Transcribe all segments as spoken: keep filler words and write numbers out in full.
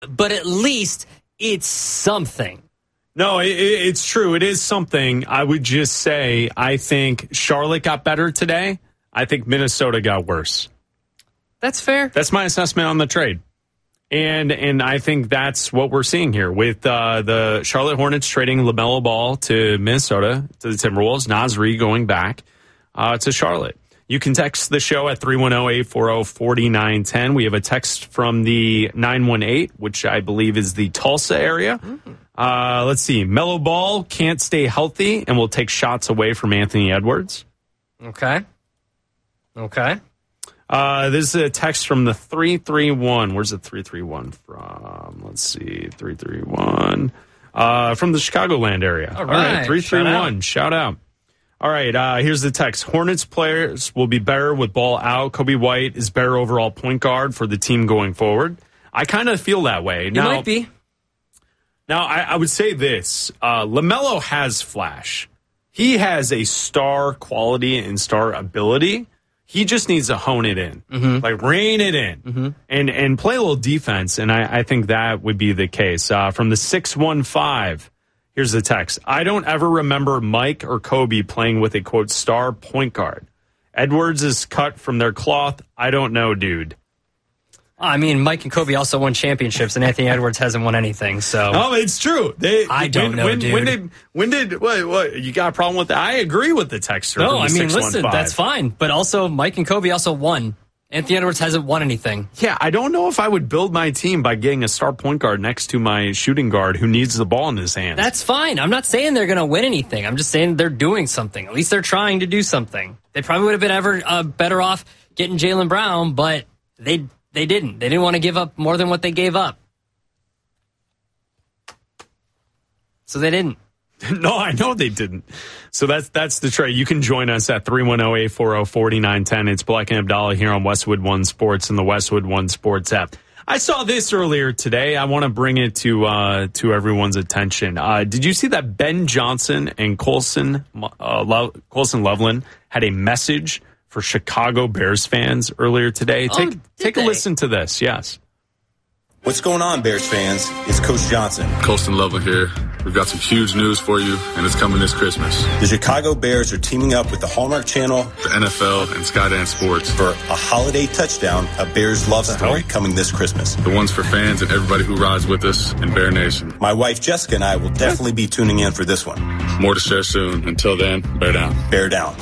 but at least it's something. No, it, it's true. It is something. I would just say I think Charlotte got better today. I think Minnesota got worse. That's fair. That's my assessment on the trade. And and I think that's what we're seeing here with uh, the Charlotte Hornets trading LaMelo Ball to Minnesota, to the Timberwolves, Naz Reid going back uh, to Charlotte. You can text the show at three one zero, eight four zero, four nine one zero. We have a text from the nine one eight, which I believe is the Tulsa area. Mm-hmm. Uh, let's see. Melo Ball can't stay healthy and will take shots away from Anthony Edwards. Okay. Okay. Uh, this is a text from the three three one. Where's the three three one from? Let's see. three three one. Uh, from the Chicagoland area. All right. All right. three three one. Shout out. All right. Uh, here's the text. Hornets players will be better with Ball out. Kobe White is better overall point guard for the team going forward. I kind of feel that way. It now, might be. Now, I, I would say this. Uh, LaMelo has flash. He has a star quality and star ability. He just needs to hone it in, mm-hmm. like rein it in, mm-hmm. and and play a little defense. And I, I think that would be the case. Uh, from the six one five, here's the text. I don't ever remember Mike or Kobe playing with a, quote, star point guard. Edwards is cut from their cloth. I don't know, dude. I mean, Mike and Kobe also won championships, and Anthony Edwards hasn't won anything. So, oh, it's true. They, I don't when, know, when, dude. When did when did what, what? You got a problem with that? I agree with the texter. No, from the I mean, six one five. listen, that's fine. But also, Mike and Kobe also won. Anthony Edwards hasn't won anything. Yeah, I don't know if I would build my team by getting a star point guard next to my shooting guard who needs the ball in his hands. That's fine. I'm not saying they're going to win anything. I'm just saying they're doing something. At least they're trying to do something. They probably would have been ever uh, better off getting Jaylen Brown, but they. They didn't. They didn't want to give up more than what they gave up. So they didn't. No, I know they didn't. So that's that's the trade. You can join us at three one zero, eight four zero, four nine one zero. It's Black and Abdallah here on Westwood One Sports and the Westwood One Sports app. I saw this earlier today. I want to bring it to uh, to everyone's attention. Uh, did you see that Ben Johnson and Colson, uh, Lo- Colson Loveland had a message for Chicago Bears fans earlier today? Oh, Take take they? a listen to this. Yes. What's going on, Bears fans? It's Coach Johnson. Colson Loveland here. We've got some huge news for you, and it's coming this Christmas. The Chicago Bears are teaming up with the Hallmark Channel, the N F L, and Skydance Sports for a holiday touchdown, a Bears love story coming this Christmas. The one's for fans and everybody who rides with us in Bear Nation. My wife Jessica and I will definitely be tuning in for this one. More to share soon. Until then, bear down. Bear down.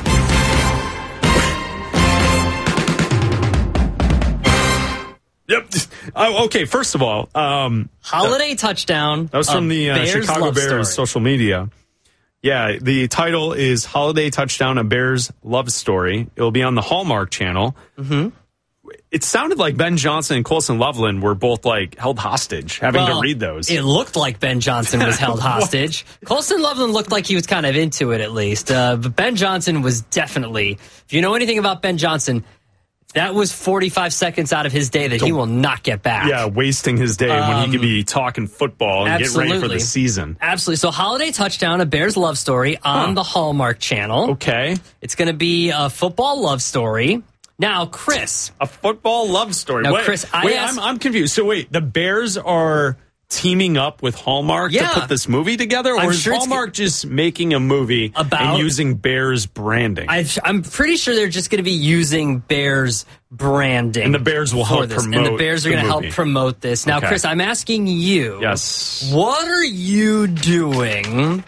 Yep. Oh, okay, first of all, um, holiday touchdown. That was from the uh, Chicago Bears story. social media. Yeah, the title is Holiday Touchdown, a Bears Love Story. It'll be on the Hallmark Channel. Mm-hmm. It sounded like Ben Johnson and Colson Loveland were both like held hostage, having well, to read those. It looked like Ben Johnson was held hostage. Colson Loveland looked like he was kind of into it, at least. Uh, but Ben Johnson was definitely, if you know anything about Ben Johnson, that was forty-five seconds out of his day that he will not get back. Yeah, wasting his day um, when he could be talking football and absolutely. get ready for the season. Absolutely. So Holiday Touchdown, a Bears love story on huh. the Hallmark Channel. Okay. It's going to be a football love story. Now, Chris. A football love story. Now, wait, Chris, I wait, asked, I'm, I'm confused. So wait, the Bears are teaming up with Hallmark yeah. to put this movie together? Or I'm is sure Hallmark just making a movie about, and using Bears branding? I've, I'm pretty sure they're just going to be using Bears branding. And the Bears will help this. promote And the Bears are going to help promote this. Now, okay. Chris, I'm asking you. Yes. What are you doing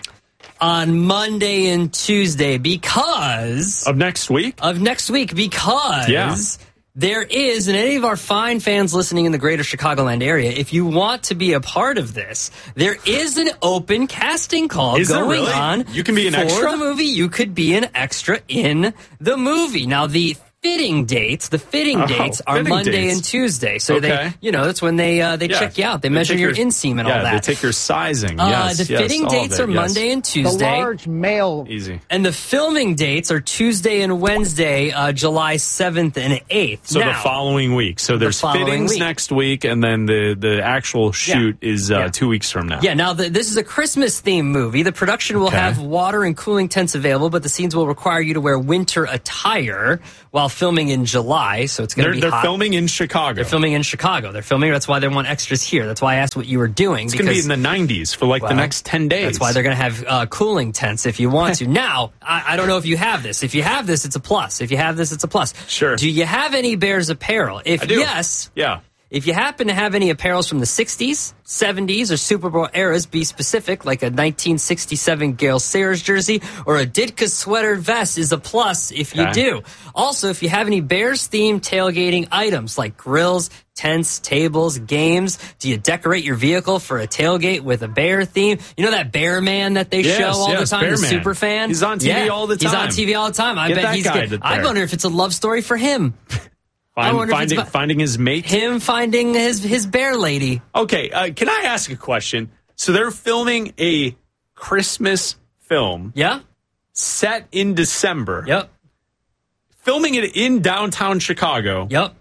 on Monday and Tuesday because... Of next week? Of next week because... Yeah. There is, and any of our fine fans listening in the greater Chicagoland area, if you want to be a part of this, there is an open casting call is going really? on. You can be an for extra? the movie. You could be an extra in the movie. Now, the fitting dates, the fitting oh, dates are fitting Monday dates. and Tuesday. So okay. they, you know, that's when they uh, they yeah. check you out. They, they measure your, your inseam and yeah, all that. They take your sizing. Uh, yes, the yes, fitting dates it, are yes. Monday and Tuesday. The large male. Easy. And the filming dates are Tuesday and Wednesday, uh, July seventh and eighth. So now, the following week. So there's the fittings week. next week, and then the, the actual shoot yeah. is uh, yeah. two weeks from now. Yeah, now the, this is a Christmas-themed movie. The production will okay. have water and cooling tents available, but the scenes will require you to wear winter attire, while filming in July, so it's going to They're, be they're hot. filming in Chicago. They're filming in Chicago. They're filming. That's why they want extras here. That's why I asked what you were doing. It's going to be in the nineties for like well, the next ten days. That's why they're going to have uh, cooling tents if you want to. Now, I, I don't know if you have this. If you have this, it's a plus. If you have this, it's a plus. Sure. Do you have any Bears apparel? If I do. yes, Yeah. if you happen to have any apparels from the sixties, seventies, or Super Bowl eras, be specific, like a nineteen sixty-seven Gale Sayers jersey or a Ditka sweater vest is a plus if you Okay. do. Also, if you have any Bears-themed tailgating items like grills, tents, tables, games, do you decorate your vehicle for a tailgate with a bear theme? You know that Bear Man that they Yes, show all yes, the time, Bear the Man. super fan? He's on T V Yeah, all the He's time. on T V all the time. I Get bet that he's guy good. to I there. wonder if it's a love story for him. I Find, wonder if it's finding, about- finding his mate. Him finding his, his bear lady. Okay, uh, can I ask a question? So they're filming a Christmas film Yeah? set in December. Yep. Filming it in downtown Chicago Yep.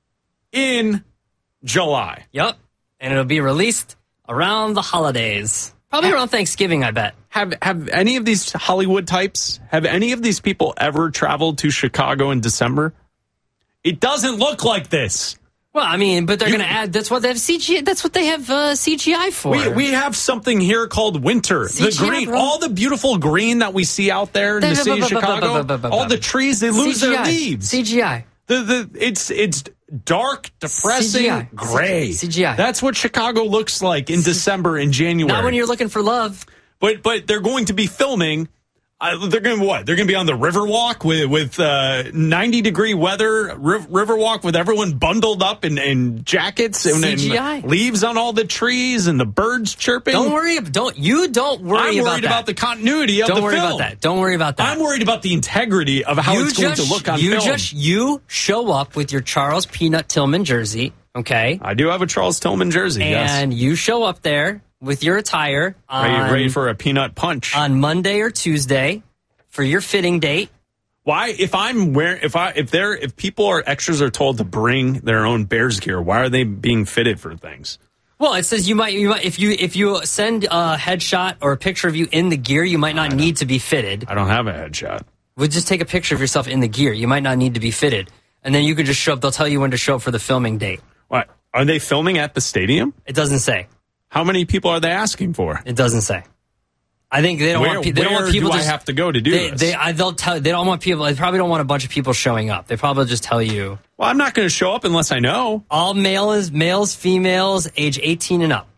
in July. Yep. And it'll be released around the holidays. Probably around Thanksgiving, I bet. Have have any of these Hollywood types, have any of these people ever traveled to Chicago in December? It doesn't look like this. Well, I mean, but they're You- going to add. That's what they have C G I. That's what they have uh, C G I for. We, we have something here called winter. C G I, the green, bro. all the beautiful green that we see out there in the city of Chicago, all the trees, they lose C G I. their leaves. C G I. The, the, it's it's dark, depressing, C G I. gray. C G I. That's what Chicago looks like in December and January. Not when you're looking for love. But but they're going to be filming. Uh, they're going to what? They're going to be on the Riverwalk with with uh, ninety degree weather. Riv- Riverwalk with everyone bundled up in, in jackets and, C G I. and leaves on all the trees and the birds chirping. Don't worry. Don't you? Don't worry I'm about worried that. about the continuity of Don't the worry film. about that. Don't worry about that. I'm worried about the integrity of how you it's going just, to look on you film. just you show up with your Charles Peanut Tillman jersey, okay? I do have a Charles Tillman jersey. And yes. you show up there with your attire on, Are you ready for a peanut punch? on Monday or Tuesday for your fitting date. Why, if I'm wearing, if I, if they're, if people or extras are told to bring their own Bears gear, why are they being fitted for things? Well, it says you might, you might if you if you send a headshot or a picture of you in the gear, you might not need to be fitted. I don't have a headshot. We'll just take a picture of yourself in the gear. You might not need to be fitted, and then you can just show up. They'll tell you when to show up for the filming date. What? Are they filming at the stadium? It doesn't say. How many people are they asking for? It doesn't say. I think they don't Where, want. Pe- they don't where want people do just, I have to go to do they, this? They, I, they'll tell. They don't want people. They probably don't want a bunch of people showing up. They probably just tell you well, I'm not going to show up unless I know. all males, males, females, age eighteen and up.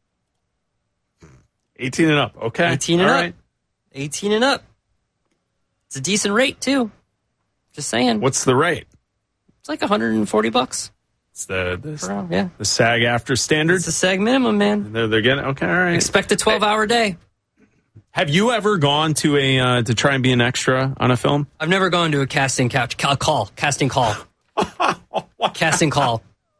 eighteen and up. Okay. eighteen and All up. right. eighteen and up. It's a decent rate too. Just saying. What's the rate? It's like one hundred forty bucks. It's the the, Per hour, yeah. the SAG after standard. It's the SAG minimum, man. They're, they're getting okay. All right. Expect a twelve hour day. Have you ever gone to a uh, to try and be an extra on a film? I've never gone to a casting couch ca- call, casting call, casting call.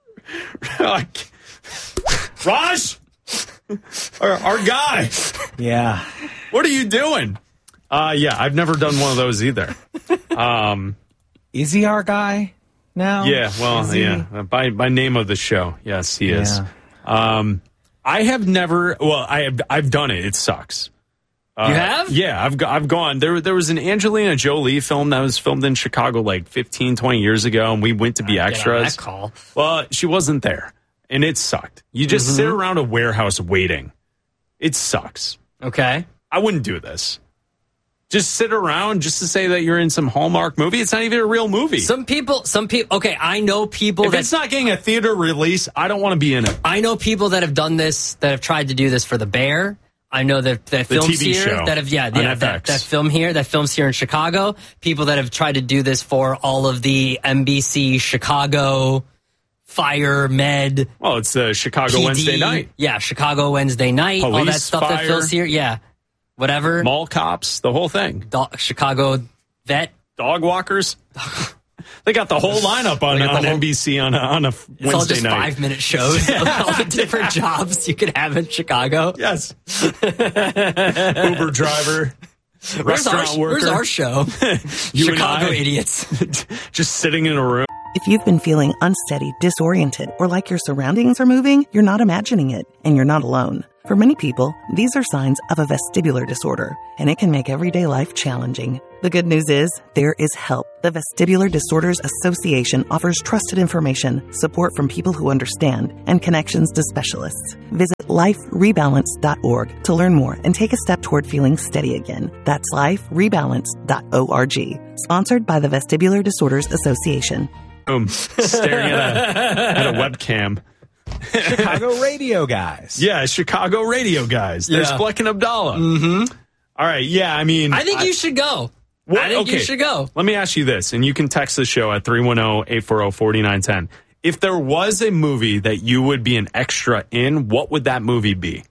Raj, our, our guy. Yeah. What are you doing? Uh, yeah, I've never done one of those either. Um, Is he our guy now? yeah, well, Is he? yeah, by by name of the show, yes, he is. Yeah. Um, I have never. Well, I have. I've done it. It sucks. Uh, You have? Yeah, I've go- I've gone. There there was an Angelina Jolie film that was filmed in Chicago like fifteen, twenty years ago, and we went to be Get on extras. that call. Well, she wasn't there, and it sucked. You just Mm-hmm. sit around a warehouse waiting. It sucks. Okay. I wouldn't do this. Just sit around just to say that you're in some Hallmark movie. It's not even a real movie. Some people, some people. Okay, I know people if that it's not getting a theater release, I don't want to be in it. I know people that have done this, that have tried to do this for The Bear. I know that that The films T V here show that have yeah, on yeah F that, X. that film here that films here in Chicago. People that have tried to do this for all of the N B C Chicago Fire Med. Well, it's the Chicago P D, Wednesday night. Yeah, Chicago Wednesday night. all that Police, stuff that fire. films here. Yeah, whatever. Mall cops, the whole thing. Do- Chicago vet. Dog walkers. They got the whole lineup on, They got the on whole- N B C on a, on a Wednesday It's all just night. five minute shows of all the different jobs you could have in Chicago. Yes. Uber driver. Where's our, Restaurant worker. where's our show? You and Chicago I. idiots. Just sitting in a room. If you've been feeling unsteady, disoriented, or like your surroundings are moving, you're not imagining it, and you're not alone. For many people, these are signs of a vestibular disorder, and it can make everyday life challenging. The good news is there is help. The Vestibular Disorders Association offers trusted information, support from people who understand, and connections to specialists. Visit life rebalance dot org to learn more and take a step toward feeling steady again. That's life rebalance dot org. Sponsored by the Vestibular Disorders Association. Boom. Staring at a, at a webcam. Chicago radio guys. Yeah, Chicago radio guys. There's Yeah. Bleck and Abdallah. Mm-hmm. All right, yeah, I mean... I think I, you should go. What? I think Okay. you should go. Let me ask you this, and you can text the show at three one zero, eight four zero, four nine one zero. If there was a movie that you would be an extra in, what would that movie be?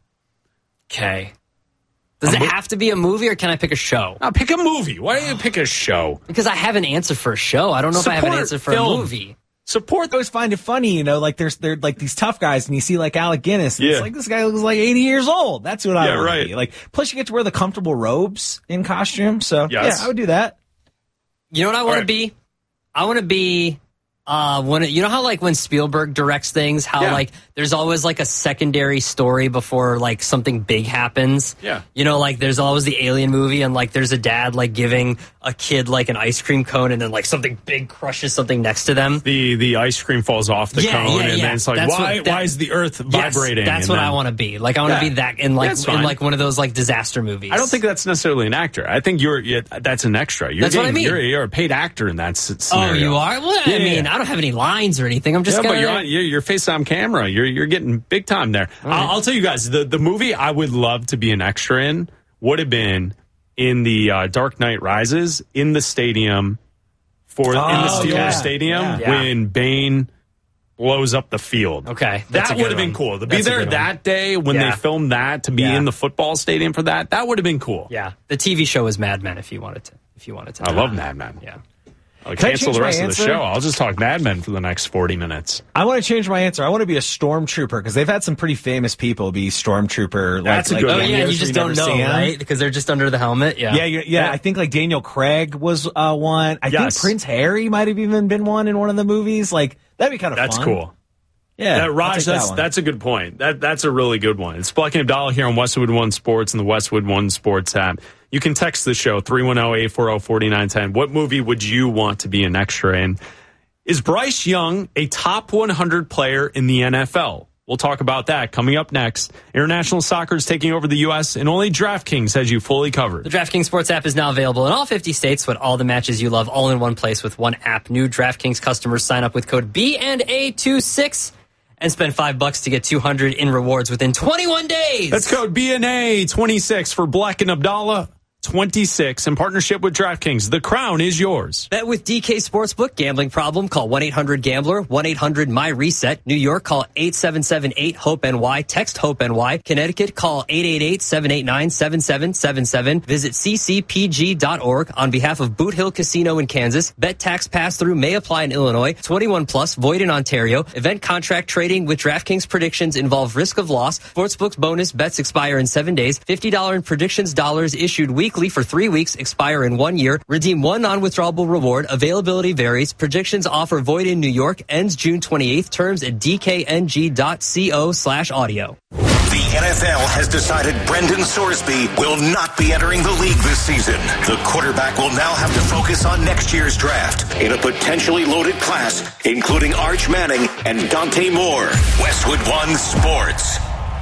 Okay. Does Um, it have to be a movie, or can I pick a show? Now, pick a movie. Why don't you pick a show? Because I have an answer for a show. I don't know if I have an Support answer for film. a movie. Support I always find it funny, you know, like there's they're like these tough guys, and you see like Alec Guinness, and Yeah. it's like this guy looks like eighty years old. That's what I Yeah, want right. to be. Like, plus you get to wear the comfortable robes in costume, so Yes. yeah, I would do that. You know what I want right. to be? I want to be uh when it, you know how like when Spielberg directs things, how Yeah. like there's always like a secondary story before like something big happens. Yeah. You know, like there's always the Alien movie, and like there's a dad like giving a kid like an ice cream cone, and then like something big crushes something next to them. the the ice cream falls off the Yeah, cone, yeah, and yeah. then it's like, That's why what that- why is the Earth Yes, vibrating? that's And what then- I want to be. Like I want to Yeah. be that in like That's in fine. like one of those like disaster movies. I don't think that's necessarily an actor. I think you're yeah, that's an extra. You're That's what I getting- mean. You're, you're a paid actor in that s- Oh, scenario. you are? Well, I Yeah, mean, yeah. I don't have any lines or anything. I'm just Yeah, gonna. but you're on you're, you're face on camera. You're you're getting big time there. I'll, I'll tell you guys the the movie I would love to be an extra in would have been in the uh, Dark Knight Rises in the stadium for in the Oh, Steelers yeah. Stadium Yeah. Yeah. when Bane blows up the field. Okay, that's a that good would have been one. cool to be That's a there good one. that day when Yeah. they filmed that to be Yeah. in the football stadium for that. That would have been cool. Yeah, the T V show is Mad Men. If you wanted to, if you wanted to, I love Mad Men. Yeah. I'll Can I cancel change the my rest of the answer? show. I'll just talk Mad Men for the next forty minutes. I want to change my answer. I want to be a stormtrooper because they've had some pretty famous people be stormtrooper. Like, That's a like good Oh one. yeah, cameos you just where don't never know, see 'em. right? Because they're just under the helmet. Yeah. Yeah, yeah, yeah. I think like Daniel Craig was uh, one. I Yes. think Prince Harry might have even been one in one of the movies. Like that'd be kind of That's fun. cool. Yeah, That, I'll Raj, take that that's one. that's a good point. That that's a really good one. It's Bleck and Abdallah here on Westwood One Sports and the Westwood One Sports app. You can text the show three one zero, eight four zero, four nine one zero. What movie would you want to be an extra in? Is Bryce Young a top one hundred player in the N F L? We'll talk about that coming up next. International soccer is taking over the U S, and only DraftKings has you fully covered. The DraftKings Sports app is now available in all fifty states with all the matches you love all in one place with one app. New DraftKings customers sign up with code B and A twenty-six and spend five bucks to get two hundred in rewards within twenty-one days. That's code B N A twenty-six for Bleck and Abdallah. twenty-six in partnership with DraftKings. The crown is yours. Bet with D K Sportsbook. Gambling problem? Call one eight hundred gambler, one eight hundred my reset. New York, call eight seven seven eight hope N Y. Text HOPE-NY. Connecticut, call eight eight eight, seven eight nine, seven seven seven seven. Visit c c p g dot org on behalf of Boot Hill Casino in Kansas. Bet tax pass-through may apply in Illinois. twenty-one plus, void in Ontario. Event contract trading with DraftKings predictions involve risk of loss. Sportsbook's bonus bets expire in seven days. fifty dollars in predictions dollars issued weekly for three weeks, expire in one year. Redeem one non-withdrawable reward. Availability varies. Predictions offer void in New York. Ends June twenty-eighth. Terms at d k n g dot co slash audio. The N F L has decided Brendan Sorsby will not be entering the league this season. The quarterback will now have to focus on next year's draft in a potentially loaded class, including Arch Manning and Dante Moore. Westwood One Sports.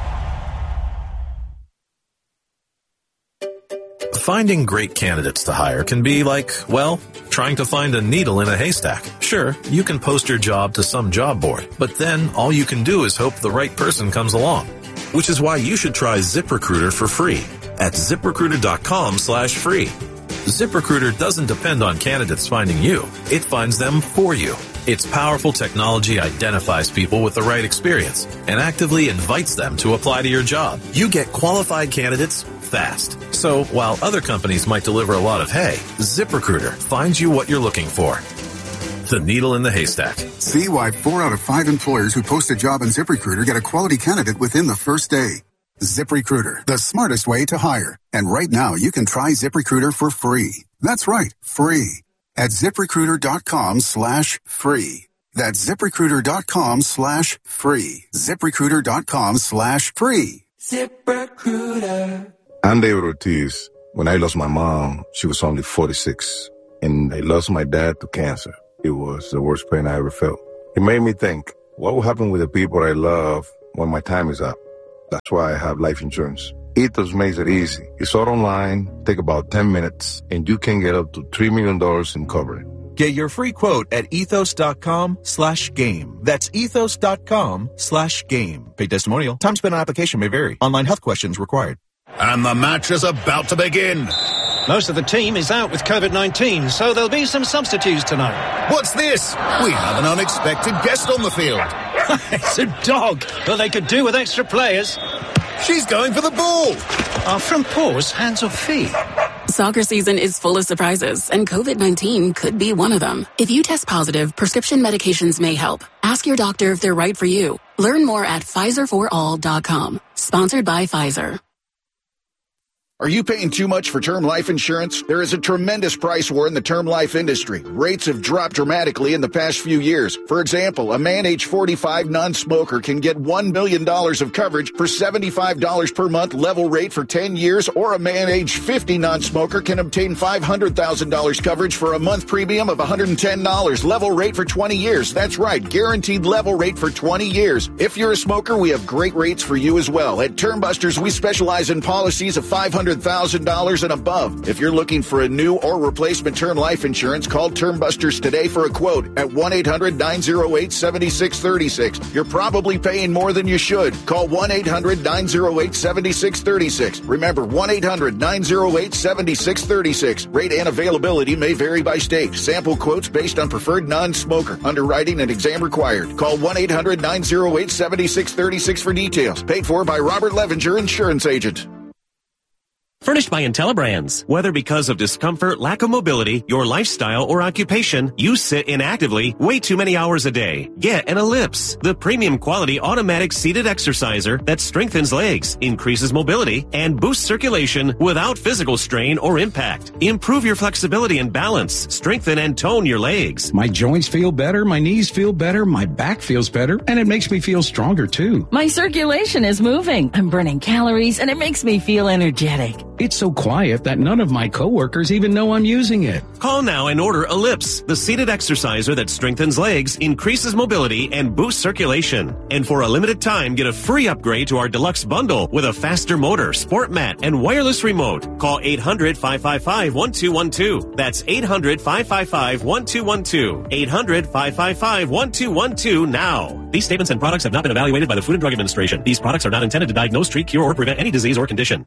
Finding great candidates to hire can be like, well, trying to find a needle in a haystack. Sure, you can post your job to some job board, but then all you can do is hope the right person comes along. Which is why you should try ZipRecruiter for free at ZipRecruiter.com slash free. ZipRecruiter doesn't depend on candidates finding you. It finds them for you. Its powerful technology identifies people with the right experience and actively invites them to apply to your job. You get qualified candidates fast. So while other companies might deliver a lot of hay, ZipRecruiter finds you what you're looking for. The needle in the haystack. See why four out of five employers who post a job on ZipRecruiter get a quality candidate within the first day. ZipRecruiter, the smartest way to hire. And right now, you can try ZipRecruiter for free. That's right, free. At ZipRecruiter.com slash free. That's ZipRecruiter.com slash free. ZipRecruiter.com slash free. ZipRecruiter. I'm David Ortiz. When I lost my mom, she was only forty-six. And I lost my dad to cancer. It was the worst pain I ever felt. It made me think, what will happen with the people I love when my time is up? That's why I have life insurance. Ethos makes it easy. It's all online, take about ten minutes, and you can get up to three million dollars in coverage. Get your free quote at ethos.com slash game. That's ethos.com slash game. Paid testimonial. Time spent on application may vary. Online health questions required. And the match is about to begin. Most of the team is out with COVID nineteen, so there'll be some substitutes tonight. What's this? We have an unexpected guest on the field. It's a dog. Well, they could do with extra players. She's going for the ball. Are front paws hands or feet? Soccer season is full of surprises, and COVID nineteen could be one of them. If you test positive, prescription medications may help. Ask your doctor if they're right for you. Learn more at Pfizer for all dot com. Sponsored by Pfizer. Are you paying too much for term life insurance? There is a tremendous price war in the term life industry. Rates have dropped dramatically in the past few years. For example, a man age forty-five non-smoker can get one million dollars of coverage for seventy-five dollars per month level rate for ten years, or a man age fifty non-smoker can obtain five hundred thousand dollars coverage for a month premium of one hundred ten dollars level rate for twenty years. That's right, guaranteed level rate for twenty years. If you're a smoker, we have great rates for you as well. At Term Busters, we specialize in policies of five hundred thousand dollars and above. If you're looking for a new or replacement term life insurance, call Term Busters today for a quote at one eight hundred nine oh eight seven six three six. You're probably paying more than you should. Call one eight hundred nine oh eight seven six three six. Remember, one eight hundred nine oh eight seven six three six. Rate and availability may vary by state. Sample quotes based on preferred non-smoker. Underwriting and exam required. Call one eight hundred nine oh eight seven six three six for details. Paid for by Robert Levinger, insurance agent. Furnished by IntelliBrands. Whether because of discomfort, lack of mobility, your lifestyle, or occupation, you sit inactively way too many hours a day. Get an Ellipse, the premium quality automatic seated exerciser that strengthens legs, increases mobility, and boosts circulation without physical strain or impact. Improve your flexibility and balance. Strengthen and tone your legs. My joints feel better, my knees feel better, my back feels better, and it makes me feel stronger too. My circulation is moving. I'm burning calories, and it makes me feel energetic. It's so quiet that none of my coworkers even know I'm using it. Call now and order Ellipse, the seated exerciser that strengthens legs, increases mobility, and boosts circulation. And for a limited time, get a free upgrade to our deluxe bundle with a faster motor, sport mat, and wireless remote. Call eight hundred five five five one two one two. That's eight hundred five five five one two one two. eight hundred five five five one two one two now. These statements and products have not been evaluated by the Food and Drug Administration. These products are not intended to diagnose, treat, cure, or prevent any disease or condition.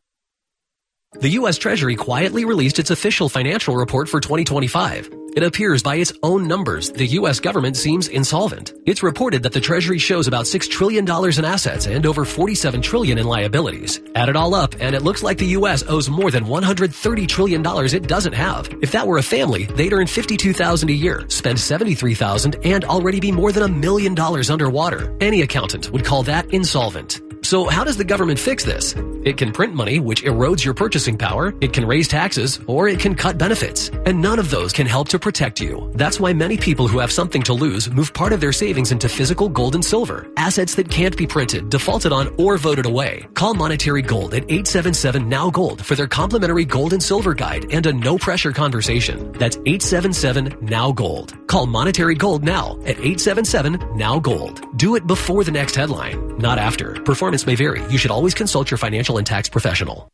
The U S Treasury quietly released its official financial report for twenty twenty-five. It appears by its own numbers, the U S government seems insolvent. It's reported that the Treasury shows about six trillion dollars in assets and over forty-seven trillion dollars in liabilities. Add it all up, and it looks like the U S owes more than one hundred thirty trillion dollars it doesn't have. If that were a family, they'd earn fifty-two thousand dollars a year, spend seventy-three thousand dollars, and already be more than a million dollars underwater. Any accountant would call that insolvent. So how does the government fix this? It can print money, which erodes your purchasing power, it can raise taxes, or it can cut benefits. And none of those can help to protect you. That's why many people who have something to lose move part of their savings into physical gold and silver, assets that can't be printed, defaulted on, or voted away. Call Monetary Gold at eight seven seven N O W Gold for their complimentary gold and silver guide and a no-pressure conversation. That's eight seven seven N O W Gold. Call Monetary Gold now at eight seven seven N O W Gold. Do it before the next headline, not after. Performance may vary. You should always consult your financial and tax professional.